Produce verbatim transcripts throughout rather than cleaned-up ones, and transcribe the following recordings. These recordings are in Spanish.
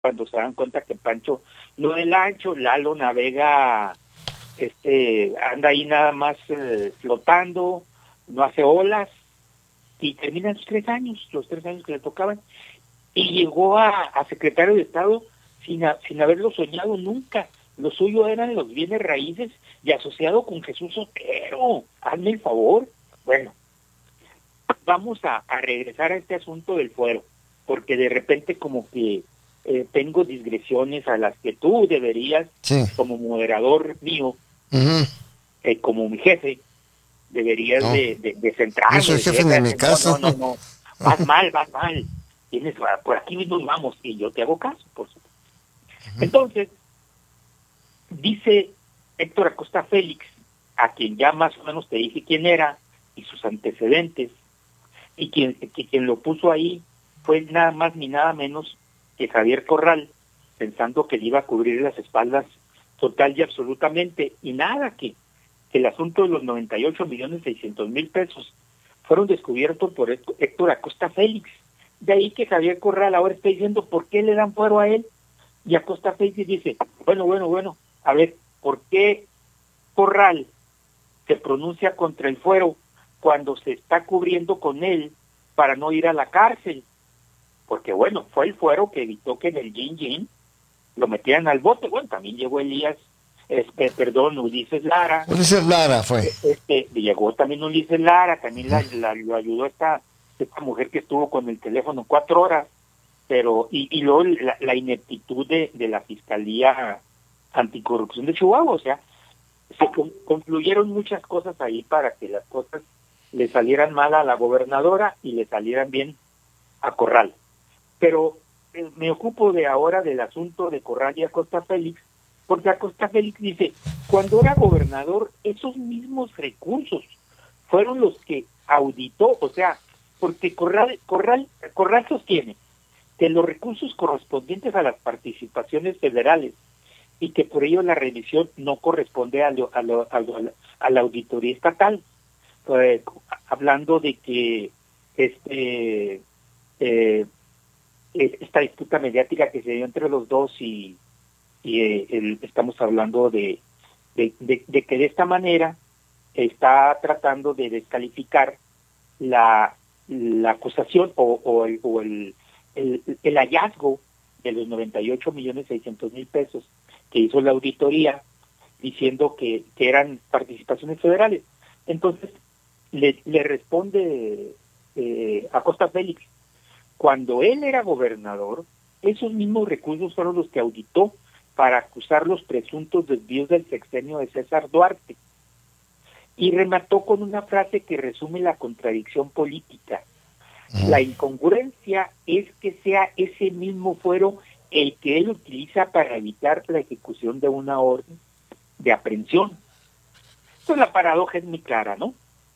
cuando se dan cuenta que Pancho no es el ancho, Lalo navega, este, anda ahí nada más eh, flotando, no hace olas, y terminan sus tres años, los tres años que le tocaban, y llegó a, a secretario de Estado sin, a, sin haberlo soñado nunca. Lo suyo eran los bienes raíces y asociado con Jesús Otero. Hazme el favor. Bueno, vamos a, a regresar a este asunto del fuero, porque de repente como que eh, tengo digresiones a las que tú deberías, Sí. como moderador mío, Ujú. eh, como mi jefe, deberías No, de, de, de yo centrarme, soy decir, jefe de mi no, casa. no, no, no, vas mal, vas mal, tienes, por aquí mismo vamos, y yo te hago caso, por supuesto. Entonces, dice Héctor Acosta Félix, a quien ya más o menos te dije quién era, y sus antecedentes, y quien, que, quien lo puso ahí fue nada más ni nada menos que Javier Corral, pensando que le iba a cubrir las espaldas total y absolutamente, y nada, que, que el asunto de los noventa y ocho millones seiscientos mil pesos fueron descubiertos por Héctor Acosta Félix. De ahí que Javier Corral ahora está diciendo por qué le dan fuero a él, y Acosta Félix dice, bueno, bueno, bueno, a ver, ¿por qué Corral se pronuncia contra el fuero cuando se está cubriendo con él para no ir a la cárcel? Porque bueno, fue el fuero que evitó que en el Yin Yin lo metieran al bote. Bueno, también llegó Elías, este, perdón, Ulises Lara, Ulises Lara fue. este, llegó también Ulises Lara, también la, la, lo ayudó esta, esta mujer que estuvo con el teléfono cuatro horas, pero, y, y luego la, la ineptitud de, de la Fiscalía Anticorrupción de Chihuahua, o sea, se con, confluyeron muchas cosas ahí para que las cosas le salieran mal a la gobernadora y le salieran bien a Corral. Pero eh, me ocupo de ahora del asunto de Corral y Acosta Félix, porque Acosta Félix dice, cuando era gobernador, esos mismos recursos fueron los que auditó, o sea, porque Corral, Corral, Corral sostiene que los recursos correspondientes a las participaciones federales y que por ello la remisión no corresponde a, lo, a, lo, a, lo, a la auditoría estatal, eh, hablando de que este eh, esta disputa mediática que se dio entre los dos y, y eh, el, estamos hablando de, de, de, de que de esta manera está tratando de descalificar la, la acusación o, o, el, o el, el, el hallazgo de los noventa y ocho millones seiscientos mil pesos que hizo la auditoría diciendo que, que eran participaciones federales. Entonces le, le responde eh, Acosta Félix, cuando él era gobernador, esos mismos recursos fueron los que auditó para acusar los presuntos desvíos del sexenio de César Duarte. Y remató con una frase que resume la contradicción política. La incongruencia es que sea ese mismo fuero el que él utiliza para evitar la ejecución de una orden de aprehensión. Entonces la paradoja es muy clara, ¿no?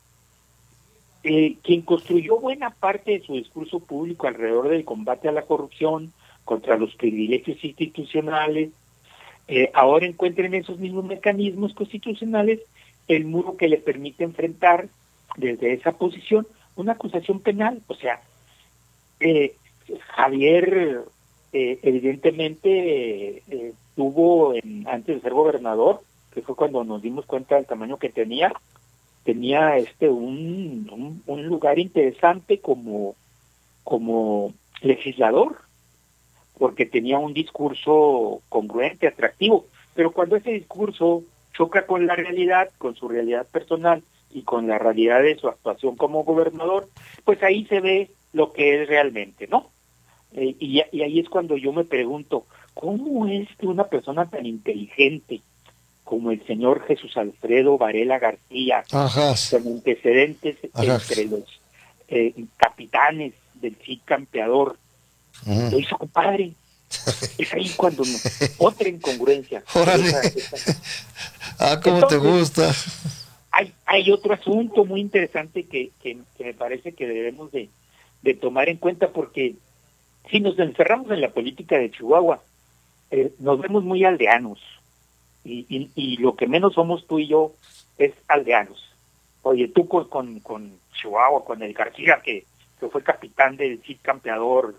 Eh, quien construyó buena parte de su discurso público alrededor del combate a la corrupción, contra los privilegios institucionales, eh, ahora encuentra en esos mismos mecanismos constitucionales el muro que le permite enfrentar desde esa posición una acusación penal. O sea, eh, Javier eh, evidentemente eh, eh, tuvo, en, antes de ser gobernador, que fue cuando nos dimos cuenta del tamaño que tenía, tenía este un, un, un lugar interesante como, como legislador, porque tenía un discurso congruente, atractivo, pero cuando ese discurso choca con la realidad, con su realidad personal y con la realidad de su actuación como gobernador, pues ahí se ve lo que es realmente, ¿no? Eh, y, y ahí es cuando yo me pregunto, ¿cómo es que una persona tan inteligente como el señor Jesús Alfredo Varela García, Ajá. con antecedentes Ajá. entre los eh, capitanes del C I D campeador, Uh-huh. lo hizo compadre? Es ahí cuando no, otra incongruencia. Órale. Esa, esa. Ah, cómo te Entonces, gusta. hay, hay otro asunto muy interesante que, que, que me parece que debemos de, de tomar en cuenta, porque si nos encerramos en la política de Chihuahua, eh, nos vemos muy aldeanos, y, y, y lo que menos somos tú y yo es aldeanos. Oye, tú con, con, con Chihuahua, con el García, que, que fue capitán del C I D campeador,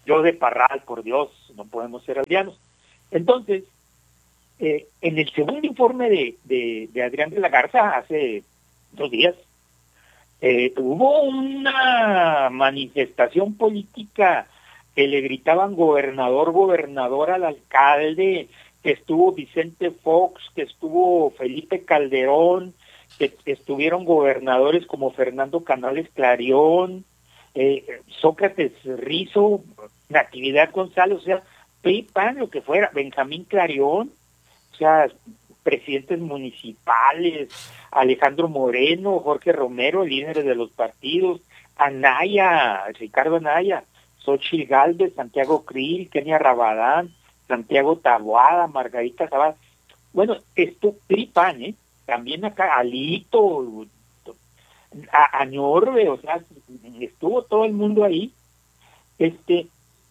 yo de Parral, por Dios, no podemos ser aldeanos. Entonces, eh, en el segundo informe de, de, de Adrián de la Garza, hace dos días, eh, hubo una manifestación política que le gritaban gobernador, gobernador al alcalde, que estuvo Vicente Fox, que estuvo Felipe Calderón, que estuvieron gobernadores como Fernando Canales Clarión, eh, Sócrates Rizo, Natividad González, o sea, P R I, P A N, lo que fuera, Benjamín Clarión, o sea, presidentes municipales, Alejandro Moreno, Jorge Romero, líderes de los partidos, Anaya, Ricardo Anaya, Xochitl Gálvez, Santiago Krill, Kenia Rabadán, Santiago Taboada, Margarita Zavala. Bueno, esto, P R I, P A N, ¿eh? También acá, Alito, a, Añorbe, o sea, estuvo todo el mundo ahí. Este,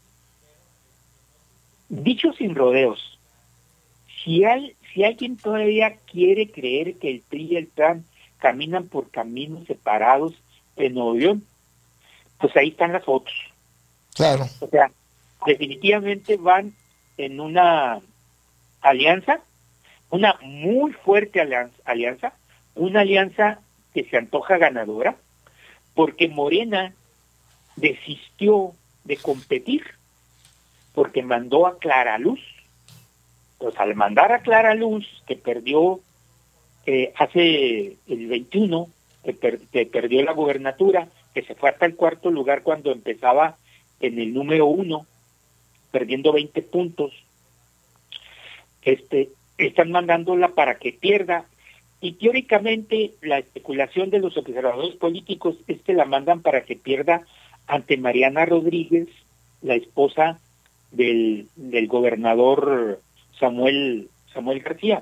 dicho sin rodeos, si hay, si alguien todavía quiere creer que el P R I y el P A N caminan por caminos separados en Nuevo León, pues ahí están las fotos. Claro. O sea, definitivamente van en una alianza, una muy fuerte alianza, alianza, una alianza que se antoja ganadora, porque Morena desistió de competir, porque mandó a Clara Luz. Pues al mandar a Clara Luz, que perdió eh, hace el veintiuno, que, per, que perdió la gubernatura, que se fue hasta el cuarto lugar cuando empezaba en el número uno, perdiendo veinte puntos, este, están mandándola para que pierda, y teóricamente la especulación de los observadores políticos es que la mandan para que pierda ante Mariana Rodríguez, la esposa del, del gobernador Samuel, Samuel García.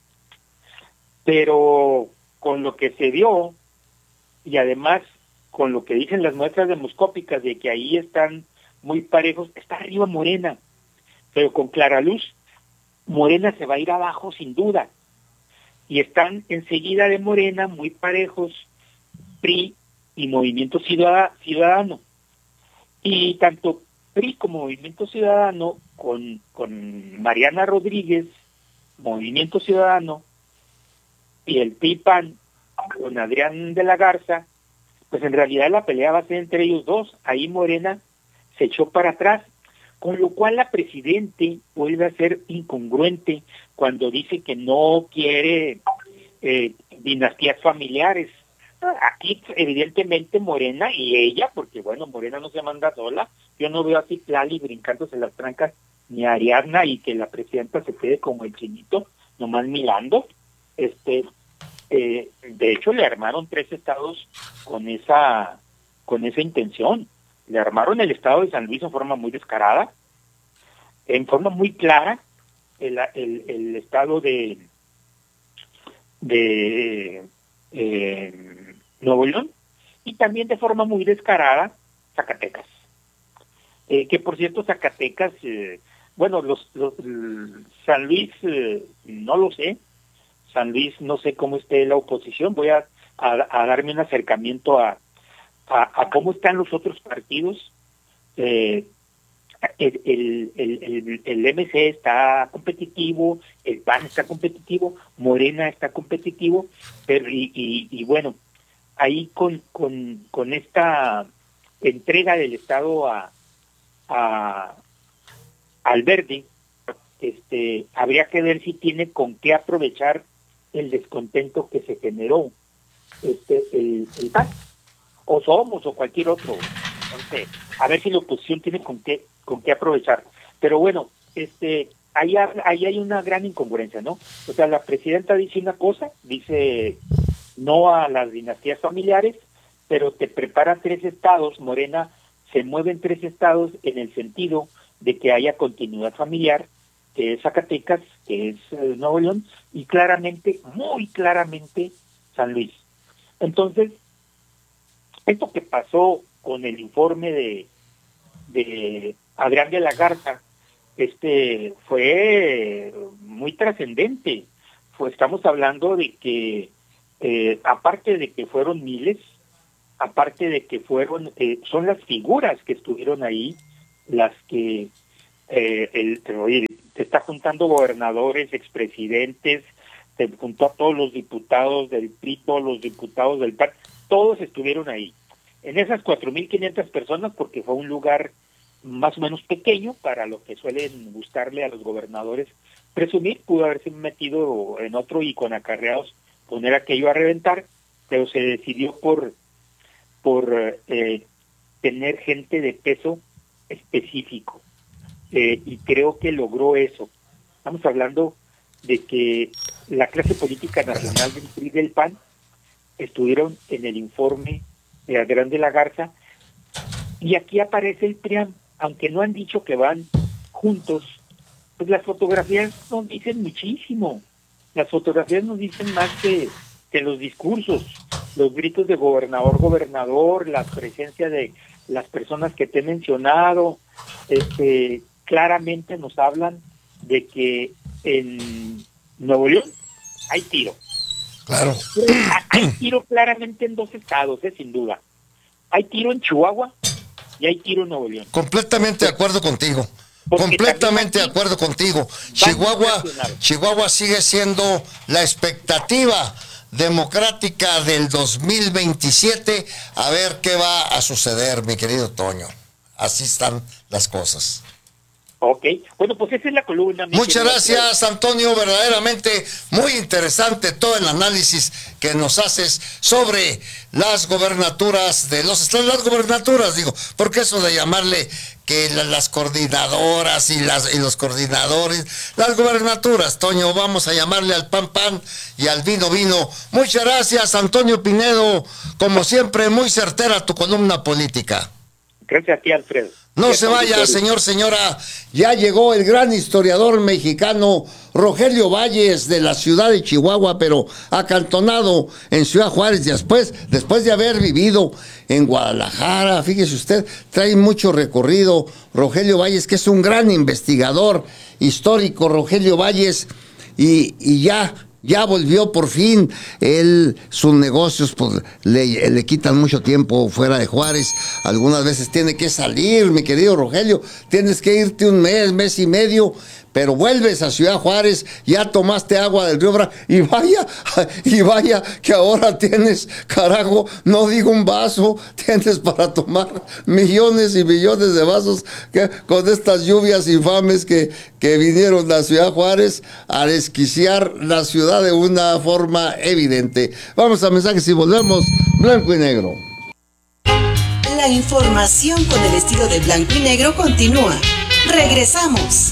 Pero con lo que se dio, y además con lo que dicen las muestras demoscópicas de que ahí están muy parejos, está arriba Morena, pero con Clara Luz, Morena se va a ir abajo sin duda, y están enseguida de Morena muy parejos P R I y Movimiento Ciudadano, y tanto P R I como Movimiento Ciudadano con, con Mariana Rodríguez, Movimiento Ciudadano, y el P R I P A N con Adrián de la Garza, pues en realidad la pelea va a ser entre ellos dos. Ahí Morena se echó para atrás, con lo cual la Presidente vuelve a ser incongruente cuando dice que no quiere eh, dinastías familiares. Aquí evidentemente Morena y ella, porque bueno, Morena no se manda sola, yo no veo así Tlali brincándose las trancas, ni a Ariadna, y que la Presidenta se quede como el chinito, nomás mirando. Este, eh, de hecho le armaron tres estados con esa, con esa intención. Le armaron el estado de San Luis en forma muy descarada, en forma muy clara, el, el, el estado de, de eh, Nuevo León, y también de forma muy descarada Zacatecas. Eh, que por cierto Zacatecas, eh, bueno, los, los San Luis, eh, no lo sé, San Luis no sé cómo esté la oposición, voy a, a, a darme un acercamiento a, a, a cómo están los otros partidos. eh, el, el, el, el, el M C está competitivo, el P A N está competitivo, Morena está competitivo, pero y, y, y bueno, ahí con, con, con esta entrega del Estado a, a al verde, este, habría que ver si tiene con qué aprovechar el descontento que se generó este el, el P A N, o Somos, o cualquier otro. Entonces, a ver si la oposición tiene con qué con qué aprovechar. Pero bueno, este ahí, ahí hay una gran incongruencia, ¿no? O sea, la Presidenta dice una cosa, dice no a las dinastías familiares, pero te prepara tres estados. Morena se mueve en tres estados en el sentido de que haya continuidad familiar, que es Zacatecas, que es eh, Nuevo León, y claramente, muy claramente, San Luis. Entonces, esto que pasó con el informe de, de Adrián de la Garza, este, fue muy trascendente. Fue, estamos hablando de que, eh, aparte de que fueron miles, aparte de que fueron, eh, son las figuras que estuvieron ahí, las que eh, el, oye, te está juntando gobernadores, expresidentes, se juntó a todos los diputados del P R I, todos los diputados del P A N, todos estuvieron ahí. En esas cuatro mil quinientas personas, porque fue un lugar más o menos pequeño para lo que suelen gustarle a los gobernadores presumir, pudo haberse metido en otro y con acarreados poner aquello a reventar, pero se decidió por, por eh, tener gente de peso específico. Eh, y creo que logró eso. Estamos hablando de que la clase política nacional del P R I y del P A N estuvieron en el informe de Adrián de la Garza, y aquí aparece el P R I A M, aunque no han dicho que van juntos, pues las fotografías nos dicen muchísimo. Las fotografías nos dicen más que, que los discursos, los gritos de gobernador, gobernador, la presencia de las personas que te he mencionado, este, claramente nos hablan de que en Nuevo León hay tiro. Claro. Hay tiro claramente en dos estados, eh, sin duda. Hay tiro en Chihuahua y hay tiro en Nuevo León. Completamente de acuerdo contigo. Porque completamente de acuerdo contigo. Chihuahua, Chihuahua sigue siendo la expectativa democrática del dos mil veintisiete. A ver qué va a suceder, mi querido Toño. Así están las cosas. Ok, bueno, pues esa es la columna. Muchas gracias, Antonio, verdaderamente muy interesante todo el análisis que nos haces sobre las gobernaturas de los estados, las gobernaturas, digo, porque eso de llamarle que la, las coordinadoras y, las, y los coordinadores, las gobernaturas, Toño, vamos a llamarle al pan pan y al vino vino. Muchas gracias, Antonio Pinedo, como siempre, muy certera tu columna política. Gracias a ti, Alfredo. No se vaya, señor, señora. Ya llegó el gran historiador mexicano Rogelio Valles de la ciudad de Chihuahua, pero acantonado en Ciudad Juárez. Después, después de haber vivido en Guadalajara, fíjese usted, trae mucho recorrido. Rogelio Valles, que es un gran investigador histórico, Rogelio Valles, y, y ya... Ya volvió por fin, él, sus negocios pues, le, le quitan mucho tiempo fuera de Juárez, algunas veces tiene que salir, mi querido Rogelio, tienes que irte un mes, mes y medio, pero vuelves a Ciudad Juárez, ya tomaste agua del río Bravo, y vaya, y vaya que ahora tienes, carajo, no digo un vaso, tienes para tomar millones y millones de vasos que, con estas lluvias infames que, que vinieron a Ciudad Juárez a desquiciar la ciudad de una forma evidente. Vamos a mensajes y volvemos, blanco y negro. La información con el estilo de blanco y negro continúa. Regresamos.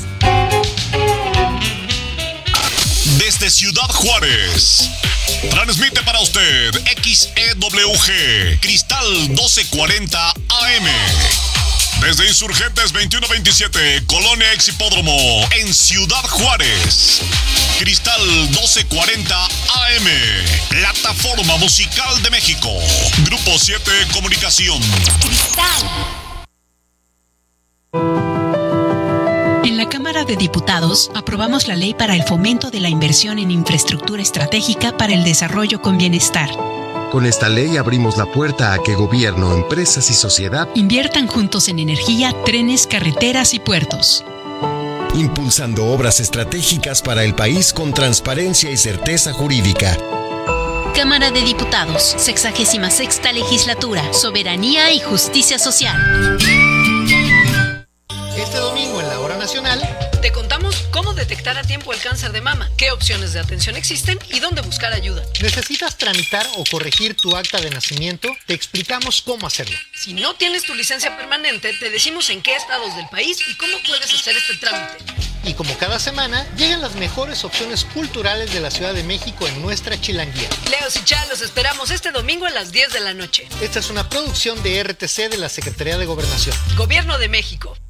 Desde Ciudad Juárez, transmite para usted X E W G, Cristal doce cuarenta A M. Desde Insurgentes veintiuno veintisiete, Colonia Ex Hipódromo, en Ciudad Juárez. Cristal doce cuarenta A M, Plataforma Musical de México. Grupo siete Comunicación. Cristal. En la Cámara de Diputados aprobamos la Ley para el Fomento de la Inversión en Infraestructura Estratégica para el Desarrollo con Bienestar. Con esta ley abrimos la puerta a que gobierno, empresas y sociedad inviertan juntos en energía, trenes, carreteras y puertos. Impulsando obras estratégicas para el país con transparencia y certeza jurídica. Cámara de Diputados, sexagésima sexta Legislatura, Soberanía y Justicia Social. Este domingo en la Hora Nacional te contamos cómo detectar a tiempo el cáncer de mama, qué opciones de atención existen y dónde buscar ayuda. ¿Necesitas tramitar o corregir tu acta de nacimiento? Te explicamos cómo hacerlo. Si no tienes tu licencia permanente, te decimos en qué estados del país y cómo puedes hacer este trámite. Y como cada semana, llegan las mejores opciones culturales de la Ciudad de México en nuestra chilanguía. Leos y Chá, los esperamos este domingo a las diez de la noche. Esta es una producción de R T C de la Secretaría de Gobernación. Gobierno de México.